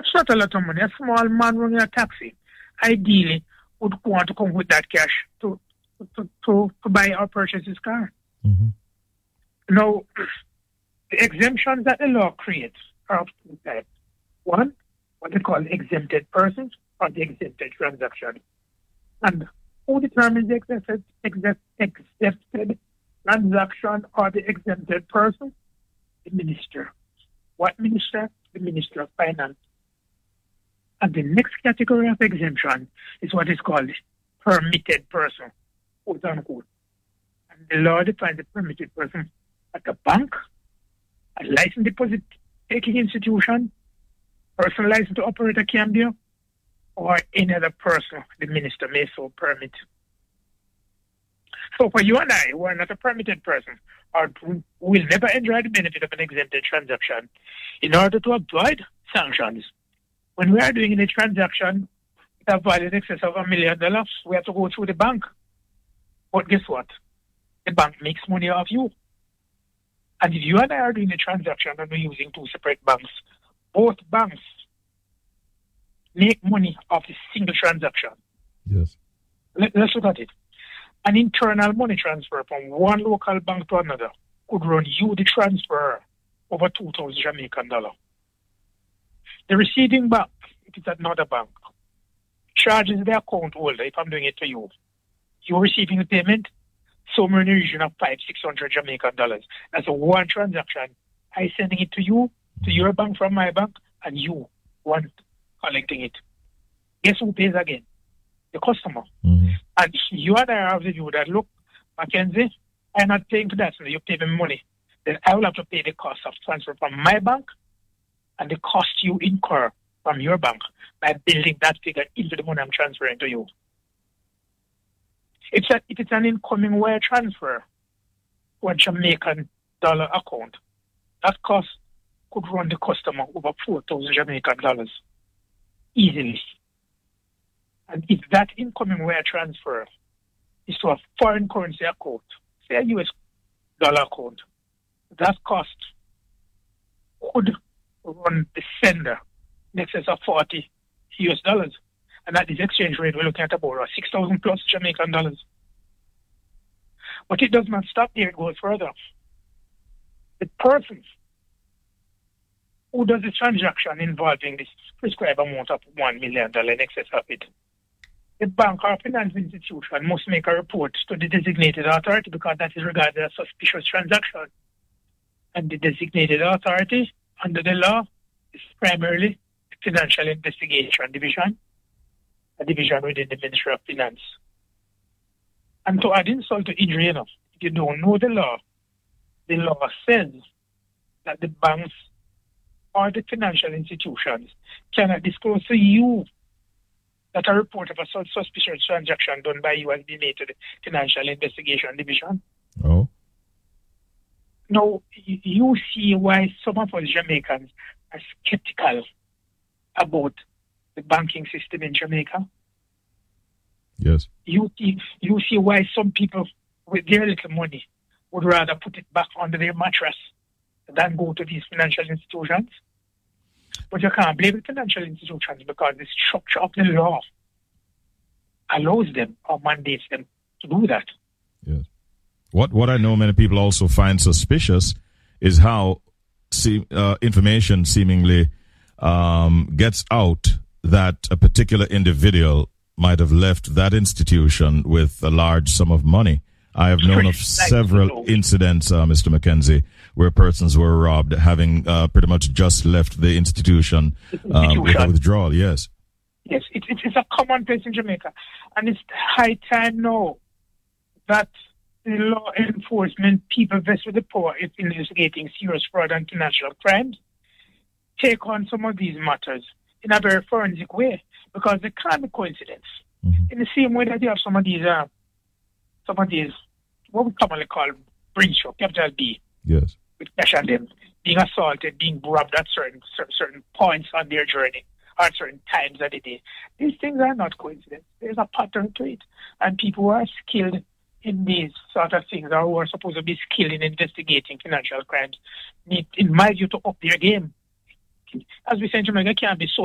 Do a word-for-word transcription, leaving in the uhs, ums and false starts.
It's not a lot of money. A small man running a taxi, ideally, would want to come with that cash to to, to, to buy or purchase his car. Mm-hmm. Now, the exemptions that the law creates are of two types. One, what they call exempted persons or the exempted transaction. And who determines the exempted, exempt, exempted transaction or the exempted person? The minister. What minister? The Minister of Finance. And the next category of exemption is what is called permitted person, quote unquote. And the law defines a permitted person as a bank, a licensed deposit taking institution, person licensed to operate a cambio, or any other person the minister may so permit. So for you and I, who are not a permitted person, or who will never enjoy the benefit of an exempted transaction, in order to avoid sanctions, when we are doing a transaction with a value in excess of a million dollars, we have to go through the bank. But guess what? The bank makes money off you. And if you and I are doing a transaction and we're using two separate banks, both banks make money off the single transaction. Yes. Let, let's look at it. An internal money transfer from one local bank to another could run you the transfer over two thousand Jamaican dollars. The receiving bank, if it's another bank, charges the account holder if I'm doing it to you. You're receiving the payment somewhere in the region of five, six hundred Jamaican dollars. That's a one transaction. I sending it to you, to your bank from my bank, and you want collecting it. Guess who pays again? The customer. Mm-hmm. And you and I have the view that, look, Mackenzie, I'm not paying for that, so you pay me money. Then I will have to pay the cost of transfer from my bank and the cost you incur from your bank by building that figure into the money I'm transferring to you. It's a, if it's an incoming wire transfer to a Jamaican dollar account, that cost could run the customer over four thousand Jamaican dollars easily. And if that incoming wire transfer is to a foreign currency account, say a U S dollar account, that cost could run the sender in excess of forty U S dollars. And at this exchange rate, we're looking at about six thousand plus Jamaican dollars. But it does not stop there, it goes further. The person who does the transaction involving this prescribed amount of one million dollars in excess of it, the bank or finance institution must make a report to the designated authority because that is regarded as a suspicious transaction. And the designated authority, under the law, is primarily the Financial Investigation Division, a division within the Ministry of Finance. And to add insult to injury, enough, if you don't know the law, the law says that the banks or the financial institutions cannot disclose to you that a report of a suspicious transaction done by you has been made to the Financial Investigation Division. Oh. Now, you see why some of us Jamaicans are skeptical about the banking system in Jamaica. Yes. You, you see why some people with their little money would rather put it back under their mattress than go to these financial institutions. But you can't blame the financial institutions because the structure of the law allows them or mandates them to do that. Yes. What what I know many people also find suspicious is how see, uh, information seemingly um, gets out that a particular individual might have left that institution with a large sum of money. I have known of several incidents, uh, Mister Mackenzie, where persons were robbed, having uh, pretty much just left the institution um, with a withdrawal. Yes. Yes, it, it, it's a commonplace in Jamaica. And it's high time now that the law enforcement people vested with the power in investigating serious fraud and financial crimes take on some of these matters in a very forensic way because they can't be coincidence. Mm-hmm. In the same way that you have some of these, uh, some of these, what we commonly call breach or capital B. Yes. With cash on them, being assaulted, being robbed at certain certain points on their journey, or at certain times of the day. These things are not coincidence. There's a pattern to it. And people who are skilled in these sort of things, or who are supposed to be skilled in investigating financial crimes, need, in my view, to up their game. As we say in Jamaica, can't be so